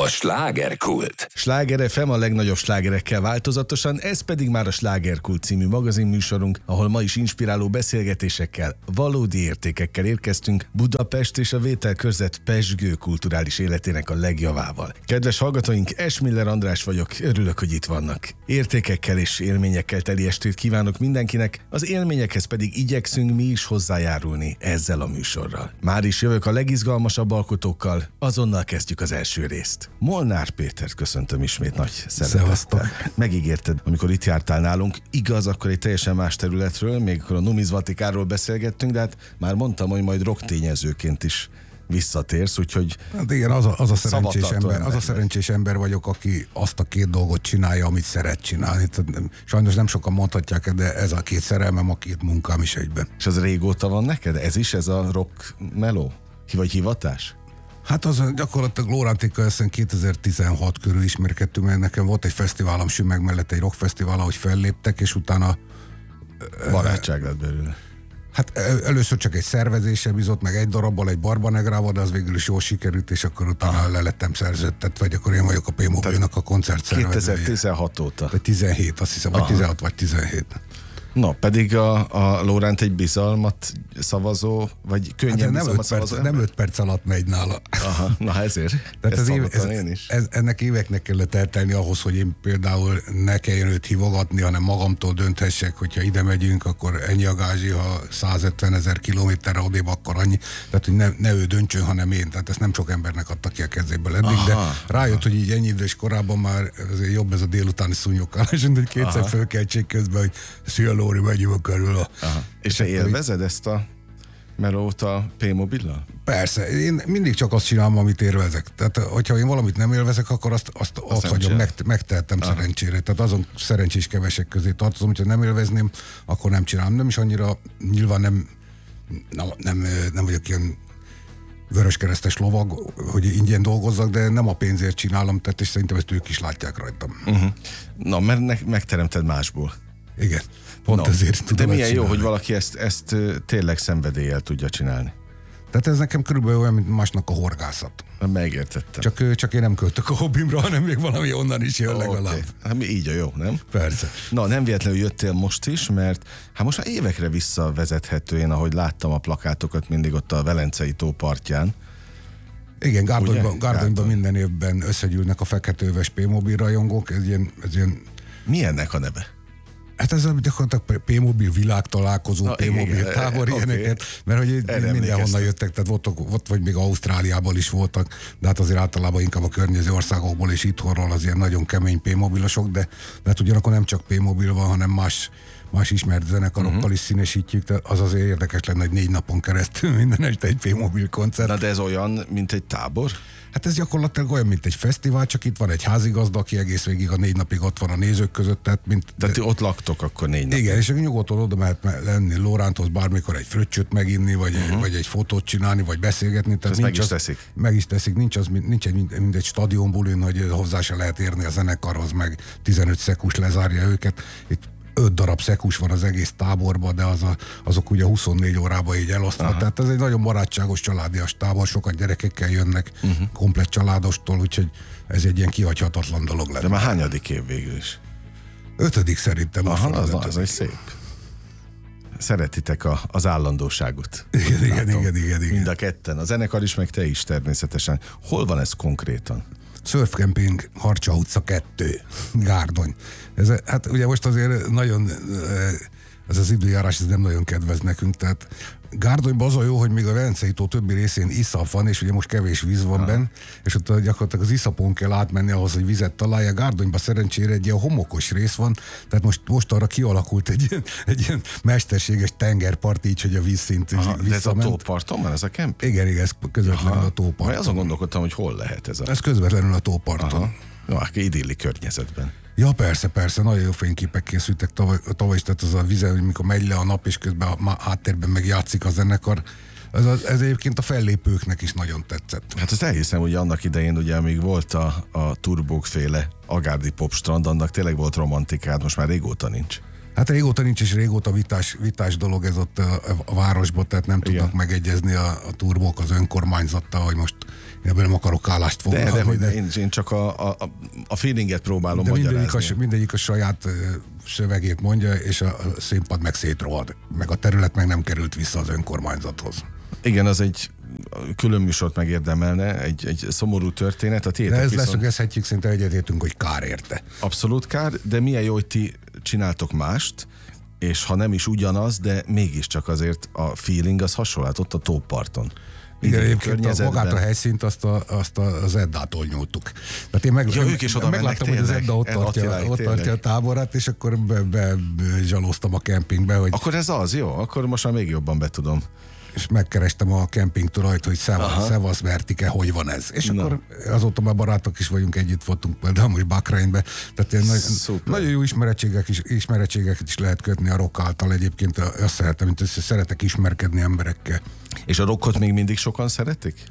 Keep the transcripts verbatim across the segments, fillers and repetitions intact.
A slágerkult. Sláger ef em a legnagyobb slágerekkel változatosan, ez pedig már a Slágerkult című magazinműsorunk, ahol ma is inspiráló beszélgetésekkel, valódi értékekkel érkeztünk Budapest és a vételkörzet pezsgő kulturális életének a legjavával. Kedves hallgatóink, Esmiller András vagyok, örülök, hogy itt vannak. Értékekkel és élményekkel teli estét kívánok mindenkinek, az élményekhez pedig igyekszünk mi is hozzájárulni ezzel a műsorral. Már is jövök a legizgalmasabb alkotókkal, azonnal kezdjük az első részt. Molnár Pétert köszöntöm ismét nagy szeretettel. Megígérted, amikor itt jártál nálunk, igaz, akkor egy teljesen más területről, még akkor a numizmatikáról beszélgettünk, de hát már mondtam, hogy majd rocktényezőként is visszatérsz, úgyhogy... Hát igen, az a, az a szerencsés ember, az a szerencsés ember vagyok, aki azt a két dolgot csinálja, amit szeret csinálni. Sajnos nem sokan mondhatják, de ez a két szerelmem, a két munkám is egyben. És az régóta van neked? Ez is, ez a rock meló? Vagy hivatás? Hát az gyakorlatilag Lórántékkal ezt kétezer-tizenhat körül ismerkedtünk, mert nekem volt egy fesztiválom Sümeg mellett, egy rockfesztivál, ahogy felléptek, és utána... Barátság lett belőle. Hát először csak egy szervezése bizott, meg egy darabbal, egy barbanegrával, de az végül is jól sikerült, és akkor utána Aha. le lettem szerződtet, vagy akkor én vagyok a P-Mobilnak a koncertszervezője. kétezer-tizenhat óta. Vagy tizenhét, azt hiszem, Aha. vagy tizenhat vagy tizenhét. Na, pedig a, a Lóránt egy bizalmat szavazó, vagy könnyen hát nem bizalmat szavazó perc, Nem öt perc alatt megy nála. Aha, na ezért. Tehát ez éve, ez, én is. Ez, ennek éveknek kellett eltelni ahhoz, hogy én például ne kelljen őt hívogatni, hanem magamtól dönthessek, hogyha ide megyünk, akkor ennyi a gázsi, ha százötven ezer kilométerre odébb, akkor annyi. Tehát, hogy ne, ne ő döntsön, hanem én. Tehát ezt nem sok embernek adta ki a kezéből eddig, Aha, de rájött, aha. hogy így ennyi idős korában már azért jobb ez a délutáni szúnyogálás, hogy kétszer fölkeltsék közben, hogy szia Lóri, megyünk körül. A... És te élvezed ezt a melót a P-Mobillal? Persze, én mindig csak azt csinálom, amit élvezek. Tehát, hogyha én valamit nem élvezek, akkor azt, azt, azt ott hagyom, meg, megtehetem Aha. szerencsére. Tehát azon szerencsés kevesek közé tartozom, hogyha nem élvezném, akkor nem csinálom. Nem is annyira, nyilván nem, nem, nem, nem vagyok ilyen vöröskeresztes lovag, hogy ingyen dolgozzak, de nem a pénzért csinálom, tehát és szerintem ezt ők is látják rajtam. Uh-huh. Na, mert ne, megteremted másból. Igen, pont no, ezért tudom. De milyen jó, hogy valaki ezt, ezt tényleg szenvedéllyel tudja csinálni. Tehát ez nekem körülbelül olyan, mint másnak a horgászat. Megértettem. Csak, csak én nem költök a hobbimra, hanem még valami onnan is jön okay. legalább. Hát így a jó, nem? Persze. Na, nem véletlenül jöttél most is, mert hát most már évekre visszavezethető, én ahogy láttam a plakátokat mindig ott a Velencei tó partján. Igen, Gárdonyban, Gárdonyban minden évben összegyűlnek a feketőves P-Mobil rajongók, ez ilyen, ez ilyen... Mi ennek a neve? Hát ez gyakorlatilag P-Mobil világtalálkozó, Na, P-Mobil tábor okay. ilyeneket, mert hogy mindenhonnan jöttek, tehát voltak, ott vagy még Ausztráliából is voltak, de hát azért általában inkább a környező országokból és itthonról az ilyen nagyon kemény P-mobilosok, de, de hát ugyanakkor nem csak P-mobil van, hanem más más ismert zenekarokkal uh-huh. is színesítjük, tehát az azért érdekes lenne, hogy négy napon keresztül minden este egy P-mobil koncert. Na de ez olyan, mint egy tábor? Hát ez gyakorlatilag olyan, mint egy fesztivál, csak itt van egy házigazda, aki egész végig a négy napig ott van a nézők között. Tehát, mint, tehát ott laktok akkor négy napig. Igen, és nyugodtan oda mehet lenni Lóránthoz bármikor egy fröccsöt meginni, vagy, uh-huh. vagy egy fotót csinálni, vagy beszélgetni. Tehát meg is az, teszik. Meg is teszik, nincs, az, nincs egy, mint egy stadionbulin, hogy hozzá se lehet érni a zenekarhoz, meg tizenöt szekus lezárja őket. Itt öt darab szekus van az egész táborban, de az a, azok ugye huszonnégy órában így elosztva. Aha. Tehát ez egy nagyon barátságos, családias tábor, sokat gyerekekkel jönnek, uh-huh. komplett családostól, úgyhogy ez egy ilyen kihagyhatatlan dolog lenne. De már hányadik év végül is? Ötödik szerintem. Aha, az, az, az egy szép. Szeretitek a, az állandóságot. Igen, igen, igen, igen, igen. Mind a ketten. A zenekar is, meg te is természetesen. Hol van ez konkrétan? Surfcamping, Harcsa utca kettő, Gárdony. Ez, hát ugye most azért nagyon, ez az időjárás ez nem nagyon kedvez nekünk, tehát Gárdonyban az a jó, hogy még a Velencei tó többi részén iszap van, és ugye most kevés víz van benne, és ott gyakorlatilag az iszapon kell átmenni ahhoz, hogy vizet találja. Gárdonyban szerencsére egy ilyen homokos rész van, tehát most, most arra kialakult egy ilyen, egy ilyen mesterséges tengerpart, így, hogy a vízszint Aha, de ez a tóparton van, ez a kemp? Igen, igen, ez közvetlenül Aha. a tóparton. Majd azon gondolkodtam, hogy hol lehet ez a... Ez közvetlenül a tóparton. Aha. Jó, akkor idilli környezetben. Ja, persze, persze, nagyon jó fényképek készültek tavaly, tavaly is, tehát az a vize, hogy mikor megy le a nap, és közben a háttérben meg játszik a zenekar. Ez, az, ez egyébként a fellépőknek is nagyon tetszett. Hát azt elhiszem, hogy annak idején, ugye, amíg volt a, a turbókféle agárdi popstrand, annak tényleg volt romantikád, most már régóta nincs. Hát régóta nincs, és régóta vitás, vitás dolog ez ott a, a városban, tehát nem tudnak igen. megegyezni a, a turbók az önkormányzattal, hogy most ebben nem akarok állást foglalni. De, de, de, én, én csak a, a, a feelinget próbálom de magyarázni. Mindegyik a, mindegyik a saját szövegét mondja, és a színpad meg szétrohad. Meg a terület meg nem került vissza az önkormányzathoz. Igen, az egy külön műsort megérdemelne, egy, egy szomorú történet. A de ez viszont... leszögezhetjük, szinte egyetértünk, hogy kár érte. Abszolút kár, de milyen jó, hogy ti csináltok mást, és ha nem is ugyanaz, de mégiscsak azért a feeling az hasonlított a tóparton. Igen, egyébként a, magát a helyszínt azt, a, azt a, az Eddától nyújtuk. Tehát én meg, ja, ők is oda megláttam, mennek, hogy az Edda ott, Ed tartja, Attiláig, ott tartja a táborát, és akkor bezsalóztam be, be, a kempingbe. Hogy akkor ez az, jó? Akkor most már még jobban betudom. És megkerestem a kemping tulajt, hogy szevasz Vertike, hogy van ez. És Na. akkor azóta már barátok is vagyunk, együtt voltunk például most Bahrainbe. Tehát ilyen nagy, nagyon jó ismerettségek is, ismerettségeket is lehet kötni a rock által. Egyébként azt szeretem, mint ezt szeretek ismerkedni emberekkel. És a rockot még mindig sokan szeretik?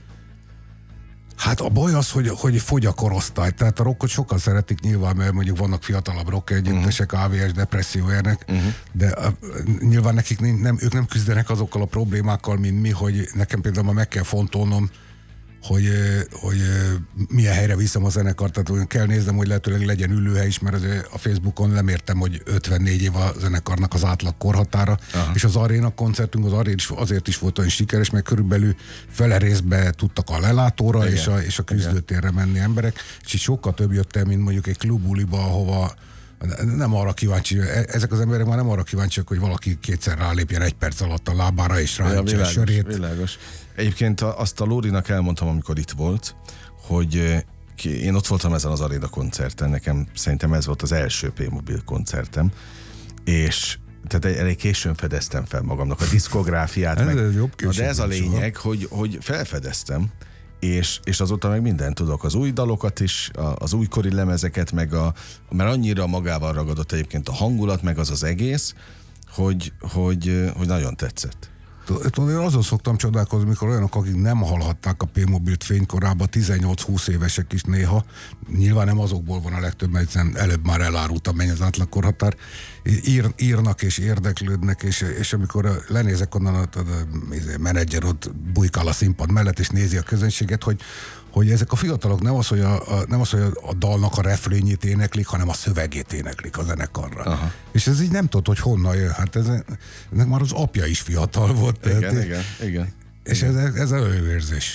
Hát a baj az, hogy, hogy fogy a korosztály. Tehát a rockot sokan szeretik nyilván, mert mondjuk vannak fiatalabb rock együttesek, uh-huh. á vé es, depresszió érnek, uh-huh. de a, nyilván nekik nem, ők nem küzdenek azokkal a problémákkal, mint mi, hogy nekem például már meg kell fontolnom, hogy, hogy milyen helyre viszem a zenekart, tehát kell néznem, hogy lehetőleg legyen ülőhely is, mert a Facebookon lemértem, hogy ötvennégy év a zenekarnak az átlag korhatára, aha. és az aréna koncertünk az aréna azért is volt olyan sikeres, mert körülbelül fele részbe tudtak a lelátóra és a, és a küzdőtérre menni emberek, és így sokkal több jött el, mint mondjuk egy klubuliba, ahova nem arra kíváncsi, ezek az emberek már nem arra kíváncsiak, hogy valaki kétszer rálépjen egy perc alatt a lábára, és rájöntse a sörét. Világos. Egyébként azt a Lórinak elmondtam, amikor itt volt, hogy én ott voltam ezen az Aréna koncerten, nekem szerintem ez volt az első P-Mobil koncertem, és tehát elég későn fedeztem fel magamnak a diszkográfiát. ez meg, ez jobb na de ez a lényeg, hogy, hogy felfedeztem, és, és azóta meg mindent tudok, az új dalokat is, az újkori lemezeket, meg a, mert annyira magával ragadott egyébként a hangulat, meg az az egész, hogy, hogy, hogy nagyon tetszett. Én azon szoktam csodálkozni, mikor olyanok, akik nem hallhatták a P-Mobilt fénykorában, tizennyolc-húsz évesek is néha, nyilván nem azokból van a legtöbb, mert előbb már elárultam, mennyi az átlagkorhatár, ír, írnak és érdeklődnek, és, és amikor lenézek onnan, a, a, a menedzser ott bujkál a színpad mellett, és nézi a közönséget, hogy hogy ezek a fiatalok nem az, hogy a, a, nem az, hogy a dalnak a refrényét éneklik, hanem a szövegét éneklik a zenekarra. Aha. És ez így nem tudod, hogy honnan jön. Hát ez, ennek már az apja is fiatal volt. Igen, tehát, igen, igen. És igen. ez, ez előérzés.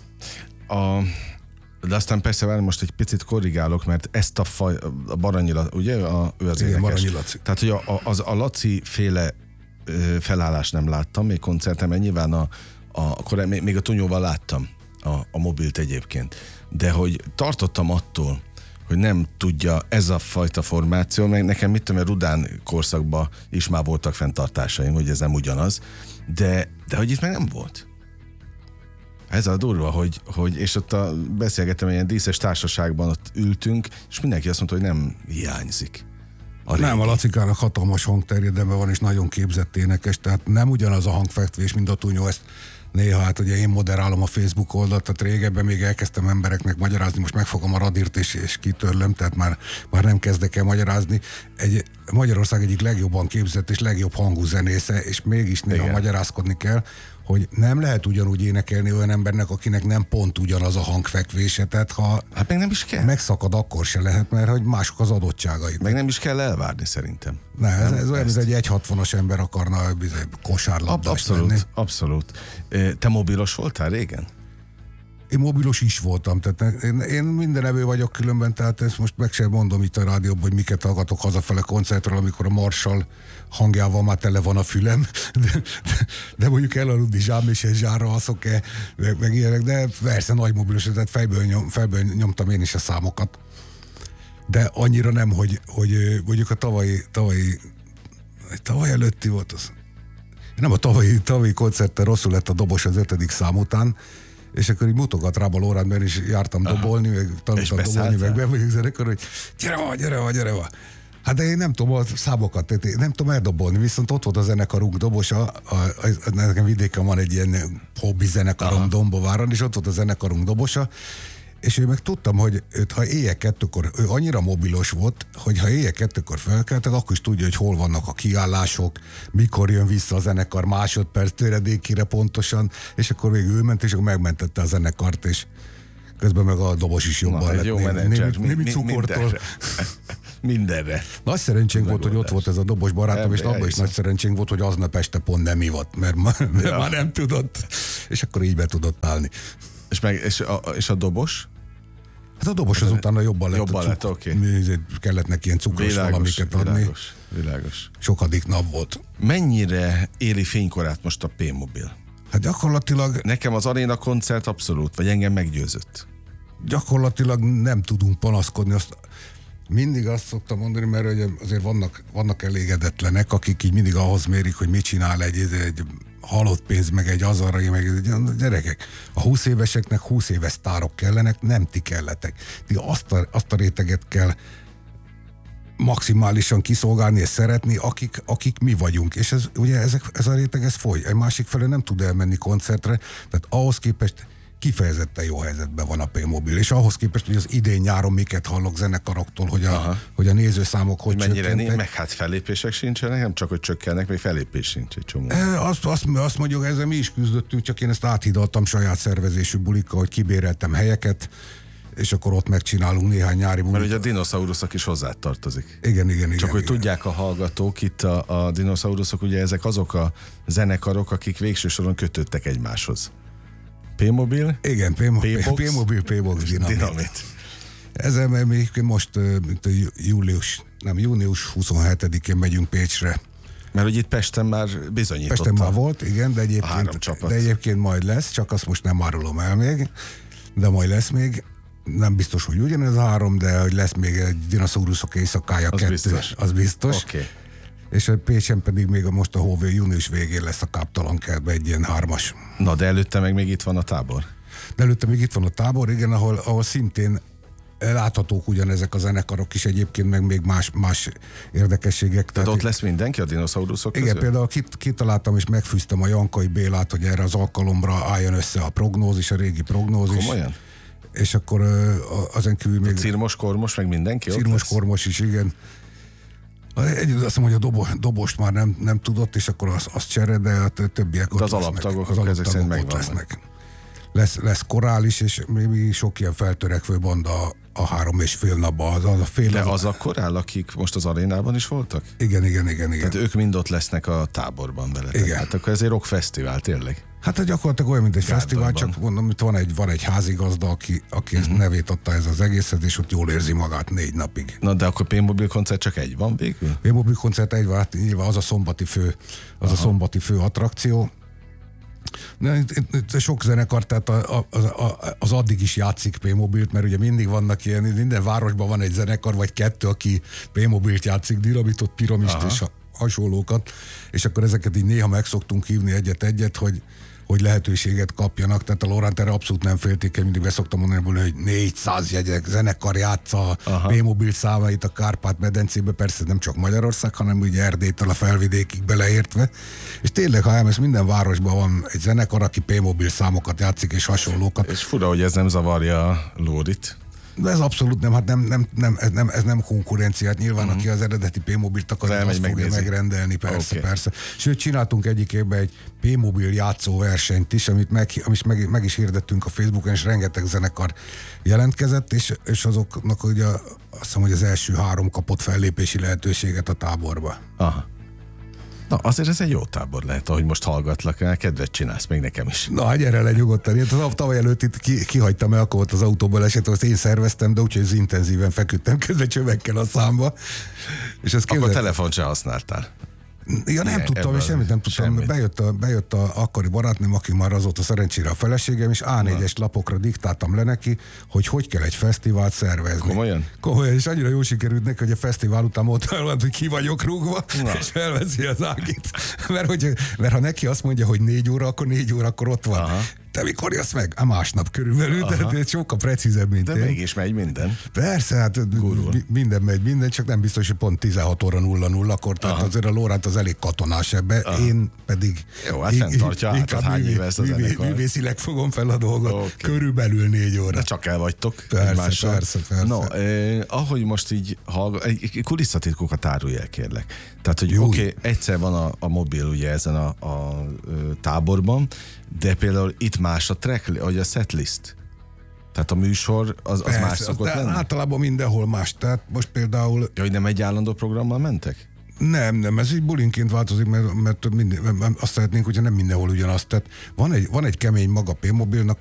A, de aztán persze várj, most egy picit korrigálok, mert ezt a faj, a Baranyi Laci, ugye? A, ő az igen, énekes. Laci. Tehát, hogy a, a, az, a Laci féle ö, felállást nem láttam, még koncerten, mert nyilván a, a, akkor még, még a Tunyóval láttam. A, a mobilt egyébként. De hogy tartottam attól, hogy nem tudja ez a fajta formáció, meg nekem mit tudom, Rudán korszakban is már voltak fenntartásaim, hogy ez nem ugyanaz, de, de hogy itt meg nem volt. Ez a durva, hogy, hogy és ott a, beszélgettem, ilyen díszes társaságban ott ültünk, és mindenki azt mondta, hogy nem hiányzik. A nem, a Lacikának hatalmas hangterjedelme van, és nagyon képzett énekes, tehát nem ugyanaz a hangfekvés, mint a Tunyó, ezt néha, hát ugye én moderálom a Facebook oldalt, tehát régebben még elkezdtem embereknek magyarázni, most megfogom a radírt és, és kitörlöm, tehát már, már nem kezdek el magyarázni. Egy, Magyarország egyik legjobban képzett és legjobb hangú zenésze, és mégis néha igen. magyarázkodni kell, hogy nem lehet ugyanúgy énekelni olyan embernek, akinek nem pont ugyanaz a hangfekvése, tehát ha hát meg nem is kell. Megszakad, akkor se lehet, mert hogy mások az adottságai. Meg nem is kell elvárni szerintem. Ne, ez, ez olyan, mint egy egy hatvanas ember akarna kosárlabdást abszolút, lenni. Abszolút. Te mobilos voltál régen? Én mobilos is voltam, tehát én, én minden evő vagyok különben, tehát ezt most meg sem mondom itt a rádióban, hogy miket hallgatok hazafele koncertről, amikor a Marshall hangjával már tele van a fülem, de, de, de mondjuk elaludni zsám és egy zsárra haszok-e, meg, meg ilyenek, de persze nagy mobilos, tehát fejből, nyom, fejből nyomtam én is a számokat. De annyira nem, hogy, hogy mondjuk a tavalyi, tavalyi, tavaly előtti volt az. Nem a tavalyi, tavalyi koncerten rosszul lett a dobos az ötödik szám után, és akkor így mutogat rá a Lórán, mert is jártam aha. dobolni, meg tanultam dobolni, meg be vagyok zenekar, hogy gyere van, gyere van, gyere van. Hát de én nem tudom a számokat, tehát nem tudom eldobolni, viszont ott volt a zenekarunk dobosa, a, a, a, nekem vidéken van egy ilyen hobbi zenekarom Dombováron, és ott volt a zenekarunk dobosa, és én meg tudtam, hogy őt, ha éjjel kettőkor, ő annyira mobilos volt, hogy ha éjjel kettőkor felkelted, akkor is tudja, hogy hol vannak a kiállások, mikor jön vissza a zenekar másodperc töredékére pontosan, és akkor végül ő ment, és akkor megmentette a zenekart, és közben meg a dobos is jobban Na, lett. jó némi, menedzser, némi, némi mi- cukortól. mindenre. Mindenre. Nagy szerencsénk volt, hogy ott volt ez a dobos barátom, és Ebbe abban is elhiszem. nagy szerencsénk volt, hogy aznap este pont nem ivott, mert, ma, mert Ja. már nem tudott. És akkor így be tudott állni. És, meg, és, a, és a dobos? Hát a dobos az utána jobban lett. Jobban a lett, cuk- oké. mi- Kellett neki ilyen cukros Világos, valamiket adni. világos, világos. Sokadik nap volt. Mennyire éli fénykorát most a P-mobil? Hát gyakorlatilag, Nekem az aréna koncert abszolút, vagy engem meggyőzött. gyakorlatilag nem tudunk panaszkodni. Azt, mindig azt szoktam mondani, mert ugye azért vannak, vannak elégedetlenek, akik így mindig ahhoz mérik, hogy mit csinál egy, egy halott pénz, meg egy azarra, meg egy gyerekek. A húsz éveseknek húsz éves sztárok kellenek, nem ti kelletek. Ti azt a, azt a réteget kell maximálisan kiszolgálni és szeretni, akik, akik mi vagyunk. És ez, ugye ezek, ez a réteg, ez foly. Egy másik felé nem tud elmenni koncertre, tehát ahhoz képest kifejezetten jó helyzetben van a P-mobil. És ahhoz képest, hogy az idén-nyáron miket hallok zenekaroktól, hogy a, hogy a nézőszámok hogy Mennyire né, csökkentek. meg hát fellépések sincsenek, nem csak, hogy csökkennek, még fellépés sincs egy csomó. E, Azt, azt, azt mondjuk, ezzel mi is küzdöttünk, csak én ezt áthidaltam saját szervezésű bulikkal, hogy kibéreltem helyeket, és akkor ott megcsinálunk néhány nyári bulit. Mert ugye a dinoszauruszok is hozzá tartozik. Igen, igen, igen. Csak hogy igen. tudják a hallgatók, itt a, a dinoszauruszok, ugye ezek azok a zenekarok, akik végső soron kötődtek egymáshoz. P-mobil, Igen, P-mobil, P-box, P-mobil, P-box, dinamit. dinamit. Ezzel még most, mint a július, nem, június huszonhetedikén megyünk Pécsre. Mert hogy itt Pesten már bizonyította. Pesten már volt, igen, de három egyébként, csapat. de egyébként majd lesz, csak azt most nem árulom el még, de majd lesz még. Nem biztos, hogy ugyanez a három, de hogy lesz még egy dinoszauruszok éjszakája Az kettő. biztos. Az biztos. Oké. Okay. És a Pécsen pedig még a most a hóvő június végén lesz a Káptalan kertben egy ilyen hármas. Na, de előtte meg még itt van a tábor. De előtte még itt van a tábor, igen, ahol, ahol szintén láthatók ugyanezek a zenekarok is egyébként, meg még más, más érdekességek. Tehát ott lesz mindenki a dinoszauruszok közül? Igen, például kit, kitaláltam és megfűztem a Jankai Bélát, hogy erre az alkalomra álljon össze a prognózis, a régi prognózis. Komolyan? És akkor azon kívül még... Cirmos, Kormos, meg mindenki ott Cirmos, lesz? Kormos is, igen. Egyébként azt mondom, hogy a dobo, dobost már nem, nem tudott, és akkor azt, azt csere, de a többiek ott az lesznek. alaptagok, Az akkor ezek szerint alaptagok ott megvannak. lesznek. Lesz, lesz korál is, és még sok ilyen feltörekvő banda a, a három és fél napban. Az, az a fél De az, az a korál, akik most az arénában is voltak? Igen, igen, igen, igen. Tehát ők mind ott lesznek a táborban veletek. Igen. Hát akkor ez egy rockfesztivál, tényleg. Hát gyakorlatilag olyan, mint egy Gárdonyban. fesztivál, csak mondom, itt van egy, van egy házigazda, aki, aki uh-huh. ezt nevét adta ez az egészet, és ott jól érzi magát négy napig. Na, de akkor P-mobil koncert csak egy van végül? P-mobil koncert egy van, hát nyilván az a szombati fő, az Aha. a szombati fő attrakció. De itt, itt, itt sok zenekar, tehát a, a, a, az addig is játszik P-mobilt, mert ugye mindig vannak ilyen, minden városban van egy zenekar, vagy kettő, aki P-mobilt játszik, dinamitot, piramist Aha. és hasonlókat, és akkor ezeket így néha meg szoktunk hívni egyet-egyet, hogy hogy lehetőséget kapjanak, tehát a Lorant erre abszolút nem féltékeny, mindig be szoktam mondani, hogy négyszáz jegyek, zenekar játsza a P-mobil számait a Kárpát-medencébe, persze nem csak Magyarország, hanem ugye Erdélytől a felvidékig beleértve, és tényleg, ha elmész, minden városban van egy zenekar, aki P-mobil számokat játszik és hasonlókat. És fura, hogy ez nem zavarja a Lórit. De ez abszolút nem, hát nem, nem, nem, ez, nem ez nem konkurenciát. Nyilván, uh-huh. aki az eredeti P-mobilt akar, az azt fogja megrendelni, persze, okay. persze. Sőt, csináltunk egyik évben egy P-mobil játszó versenyt is, amit, meg, amit meg, meg is hirdettünk a Facebookon, és rengeteg zenekar jelentkezett, és, és azoknak ugye azt hiszem, hogy az első három kapott fellépési lehetőséget a táborba. Aha. Na, azért ez egy jó tábor lehet, ahogy most hallgatlak, kedvet csinálsz, még nekem is. Na, hát gyere le nyugodtan. Én az tavaly előtt itt ki, kihagytam el, akkor ott az autóból esett, azt én szerveztem, de úgyhogy az intenzíven feküdtem közben csövekkel a számba. És ez akkor telefont sem használtál. Ja, nem Igen, tudtam, és semmit nem tudtam. Semmit. Bejött a, bejött a akkori barátnőm, aki már azóta szerencsére a feleségem, és á négyes lapokra diktáltam le neki, hogy hogy kell egy fesztivált szervezni. Komolyan? Komolyan, és annyira jól sikerült neki, hogy a fesztivál után ott van, hogy ki vagyok rúgva, Na. és felveszi az Ágit. Mert, hogy, mert ha neki azt mondja, hogy négy óra, akkor négy óra, akkor ott van. Aha. te mikor jössz meg? A másnap körülbelül, aha. Tehát sokkal precízebb, mint De én. mégis megy minden. Persze, hát Gurul. minden megy, minden, csak nem biztos, hogy pont tizenhat óra nulla nullakor, tehát aha. azért a Lóránt az elég katonás ebbe, aha. én pedig... Jó, hát fenntartja át, hát hány éve ezt a zenekar. Művészileg fogom fel a dolgot, okay. körülbelül négy óra. De csak el vagytok. Persze, egymással. persze, persze. No, eh, ahogy most így hallg... egy kulisszatitkokat árulj el, kérlek. Tehát, hogy oké, okay, egyszer van a, a mobil ugye ezen a, a, a táborban, de például itt más a track, vagy a setlist. Tehát a műsor az, az persze, más szokott lenni? Általában mindenhol más. Tehát most például... Ja, hogy nem egy állandó programmal mentek? Nem, nem, ez így bulinként változik, mert, mert minden, azt szeretnénk, hogyha nem mindenhol ugyanaz. Tehát van egy, van egy kemény maga P-mobilnak,